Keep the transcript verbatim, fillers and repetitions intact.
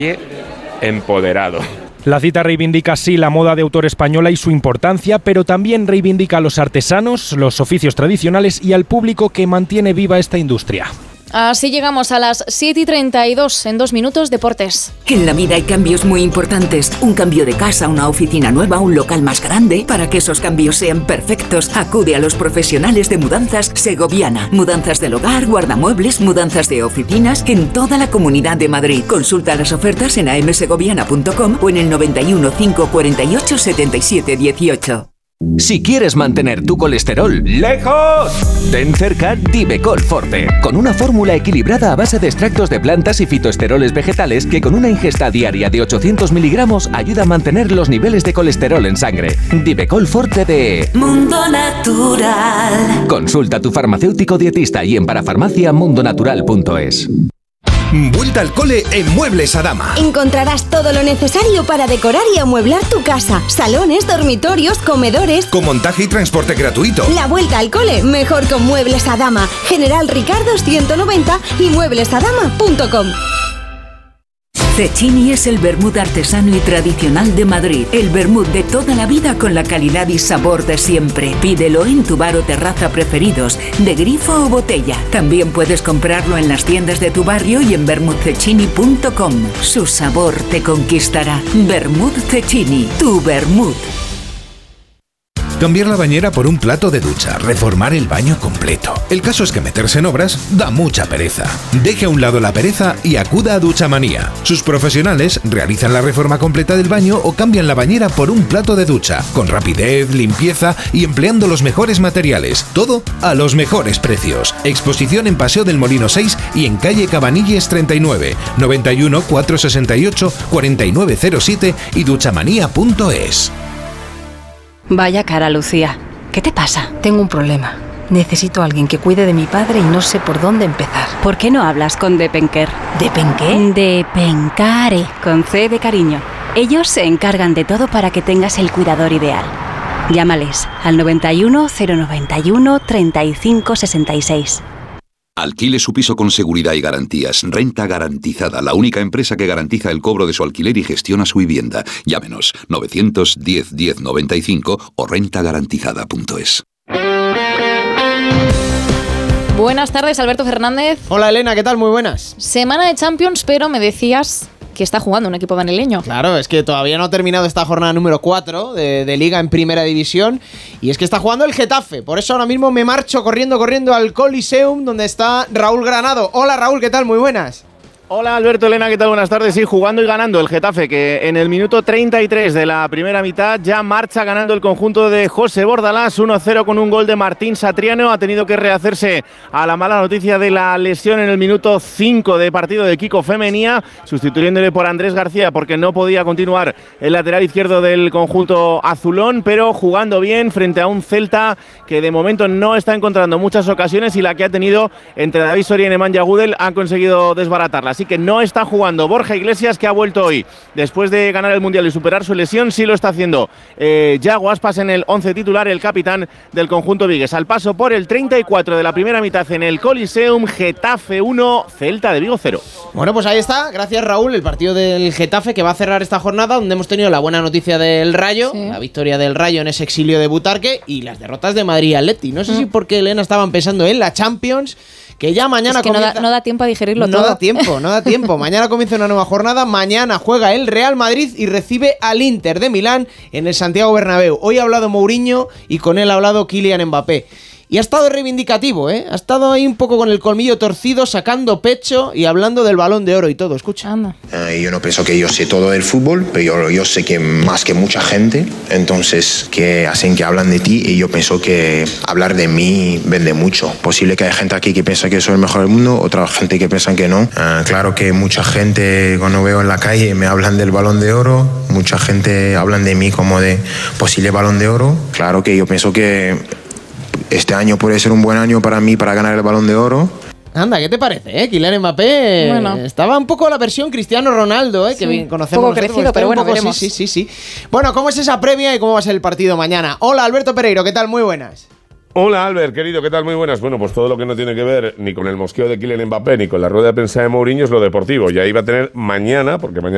Empoderado. La cita reivindica sí la moda de autor española y su importancia, pero también reivindica a los artesanos, los oficios tradicionales y al público que mantiene viva esta industria. Así llegamos a las siete y treinta y dos, en dos minutos, deportes. En la vida hay cambios muy importantes. Un cambio de casa, una oficina nueva, un local más grande. Para que esos cambios sean perfectos, acude a los profesionales de Mudanzas Segoviana. Mudanzas del hogar, guardamuebles, mudanzas de oficinas en toda la Comunidad de Madrid. Consulta las ofertas en a m segoviana punto com o en el noventa y uno, cinco cuarenta y ocho, setenta y siete dieciocho. Si quieres mantener tu colesterol lejos, ten cerca Divecol Forte, con una fórmula equilibrada a base de extractos de plantas y fitoesteroles vegetales que con una ingesta diaria de ochocientos miligramos ayuda a mantener los niveles de colesterol en sangre. Divecol Forte de Mundo Natural. Consulta a tu farmacéutico dietista y en parafarmacia mundo natural punto es. Vuelta al cole en Muebles Adama. Encontrarás todo lo necesario para decorar y amueblar tu casa. Salones, dormitorios, comedores. Con montaje y transporte gratuito. La vuelta al cole, mejor con Muebles Adama. General Ricardo ciento noventa y muebles adama punto com. Cecchini es el vermut artesano y tradicional de Madrid. El vermut de toda la vida con la calidad y sabor de siempre. Pídelo en tu bar o terraza preferidos, de grifo o botella. También puedes comprarlo en las tiendas de tu barrio y en vermut cecchini punto com. Su sabor te conquistará. Vermut Cecchini, tu vermut. Cambiar la bañera por un plato de ducha, reformar el baño completo. El caso es que meterse en obras da mucha pereza. Deje a un lado la pereza y acuda a Duchamanía. Sus profesionales realizan la reforma completa del baño o cambian la bañera por un plato de ducha, con rapidez, limpieza y empleando los mejores materiales. Todo a los mejores precios. Exposición en Paseo del Molino seis y en calle Cabanilles treinta y nueve, noventa y uno, cuatrocientos sesenta y ocho, cuarenta y nueve cero siete y duchamanía punto es. Vaya cara, Lucía. ¿Qué te pasa? Tengo un problema. Necesito a alguien que cuide de mi padre y no sé por dónde empezar. ¿Por qué no hablas con Depenker? ¿Depenqué? Depencare, con C de cariño. Ellos se encargan de todo para que tengas el cuidador ideal. Llámales al noventa y uno, cero noventa y uno, treinta y cinco sesenta y seis. Alquile su piso con seguridad y garantías. Renta Garantizada, la única empresa que garantiza el cobro de su alquiler y gestiona su vivienda. Llámenos novecientos diez, diez noventa y cinco o renta garantizada punto es. Buenas tardes, Alberto Fernández. Hola, Elena, ¿qué tal? Muy buenas. Semana de Champions, pero me decías que está jugando un equipo madrileño. Claro, es que todavía no ha terminado esta jornada número cuatro de, de Liga en Primera División y es que está jugando el Getafe. Por eso ahora mismo me marcho corriendo, corriendo al Coliseum donde está Raúl Granado. Hola, Raúl, ¿qué tal? Muy buenas. Hola Alberto, Elena, ¿qué tal? Buenas tardes. Sí, jugando y ganando el Getafe, que en el minuto treinta y tres de la primera mitad ya marcha ganando el conjunto de José Bordalás, uno cero con un gol de Martín Satriano. Ha tenido que rehacerse a la mala noticia de la lesión en el minuto cinco de partido de Kiko Femenía, sustituyéndole por Andrés García porque no podía continuar el lateral izquierdo del conjunto azulón, pero jugando bien frente a un Celta que de momento no está encontrando muchas ocasiones y la que ha tenido entre David Soria y Nemanja Gudel ha conseguido desbaratarla. Así que no está jugando Borja Iglesias, que ha vuelto hoy después de ganar el Mundial y superar su lesión. Sí lo está haciendo eh, Yago Aspas en el once titular, el capitán del conjunto vigués. Al paso por el treinta y cuatro de la primera mitad en el Coliseum, Getafe uno, Celta de Vigo cero. Bueno, pues ahí está, gracias Raúl, el partido del Getafe que va a cerrar esta jornada, donde hemos tenido la buena noticia del Rayo, sí. La victoria del Rayo en ese exilio de Butarque y las derrotas de Madrid y Atleti. No sé mm. si porque Elena estaban pensando en la Champions, que ya mañana es que comienza... no, da, no da tiempo a digerirlo no todo. No da tiempo, no da tiempo. Mañana comienza una nueva jornada. Mañana juega el Real Madrid y recibe al Inter de Milán en el Santiago Bernabéu. Hoy ha hablado Mourinho y con él ha hablado Kylian Mbappé. Y ha estado reivindicativo, ¿eh? Ha estado ahí un poco con el colmillo torcido, sacando pecho y hablando del Balón de Oro y todo. Escucha. Uh, yo no pienso que yo sé todo del fútbol, pero yo, yo sé que más que mucha gente. Entonces, que hacen que hablan de ti y yo pienso que hablar de mí vende mucho. Posible que haya gente aquí que piensa que soy el mejor del mundo, otra gente que piensa que no. Uh, claro que mucha gente, cuando veo en la calle, me hablan del Balón de Oro. Mucha gente hablan de mí como de posible Balón de Oro. Claro que yo pienso que este año puede ser un buen año para mí para ganar el Balón de Oro. Anda, ¿qué te parece, eh? Kylian Mbappé bueno. estaba un poco la versión Cristiano Ronaldo, eh, sí, que bien conocemos. Un poco crecido, pero bueno, poco, veremos. Sí, sí, sí, sí. Bueno, ¿cómo es esa previa y cómo va a ser el partido mañana? Hola, Alberto Pereiro, ¿qué tal? Muy buenas. Hola Albert, querido, ¿qué tal? Muy buenas. Bueno, pues todo lo que no tiene que ver ni con el mosqueo de Kylian Mbappé ni con la rueda de prensa de Mourinho es lo deportivo. Y ahí va a tener mañana, porque mañana